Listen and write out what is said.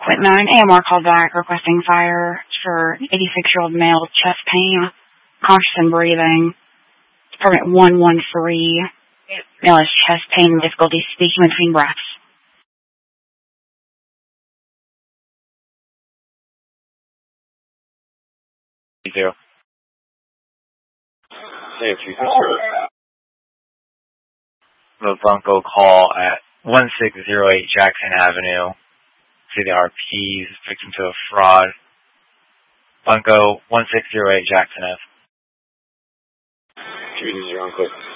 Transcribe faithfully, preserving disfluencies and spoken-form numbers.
Wait, nine, A M R called back requesting fire for eighty-six-year-old male with chest pain, conscious and breathing. Permit one one three. Male has chest pain and difficulty speaking between breaths. You do. Hey, if you can The Bronco call at one six zero eight Jackson Avenue. See the R Ps, victim to a fraud. Bunko one six zero eight Jackson Ave. Shootings are on quick.